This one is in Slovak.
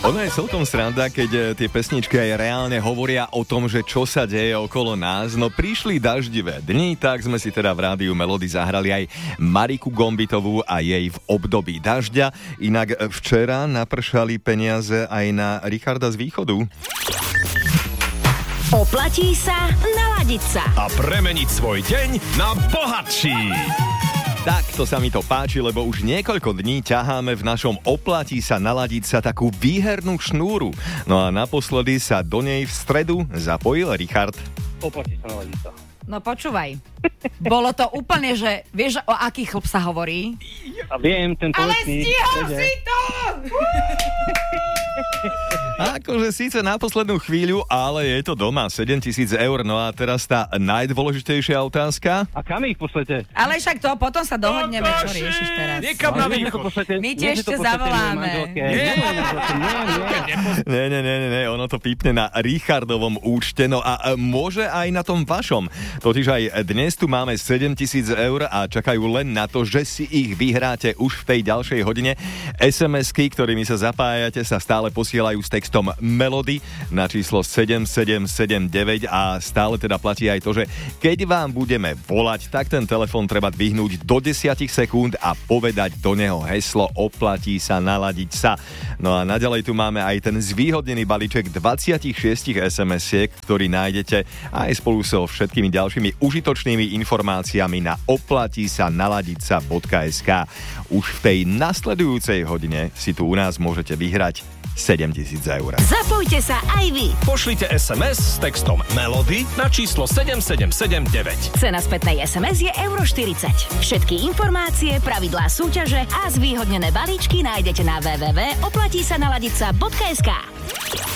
Ono je celkom sranda, keď tie pesničky aj reálne hovoria o tom, že čo sa deje okolo nás. No prišli daždivé dni, tak sme si teda v rádiu Melody zahrali aj Mariku Gombitovú a jej V období dažďa. Inak včera napršali peniaze aj na Richarda z Východu. Oplatí sa naladiť sa a premeniť svoj deň na bohatší. Takto sa mi to páči, lebo už niekoľko dní ťaháme v našom Oplatí sa naladiť sa takú výhernú šnúru. No a naposledy sa do nej v stredu zapojil Richard. Oplatí sa naladiť sa. No počúvaj, bolo to úplne, že vieš, o aký chlap sa hovorí? A viem, ten Ale telesný. stihol si to! Akože síce na poslednú chvíľu, ale je to doma, 7 000 eur. No a teraz tá najdôležitejšia otázka. A kam ich poslete? Ale však to, potom sa dohodneme, čo riešiš teraz. Niekam na východ. My ti ešte zavoláme. Nie, ono to pípne na Richardovom účte, no a môže aj na tom vašom. Totiž aj dnes tu máme 7 000 eur a čakajú len na to, že si ich vyhráte už v tej ďalšej hodine. SMS-ky, ktorými sa zapájate, sa stále posielajú s textom Melody na číslo 7779 a stále teda platí aj to, že keď vám budeme volať, tak ten telefón treba dvihnúť do 10 sekúnd a povedať do neho heslo Oplatí sa naladiť sa. No a naďalej tu máme aj ten zvýhodnený balíček 26 SMS-iek, ktorý nájdete aj spolu so všetkými ďalšími užitočnými informáciami na oplatísanaladiť.sk. Už v tej nasledujúcej hodine si tu u nás môžete vyhrať 7 000 eur. Zapojte sa aj vy. Pošlite SMS s textom Melody na číslo 7779. Cena spätnej SMS je €40. Všetky informácie, pravidlá súťaže a zvýhodnené balíčky nájdete na www.oplatísanaladiť.sk.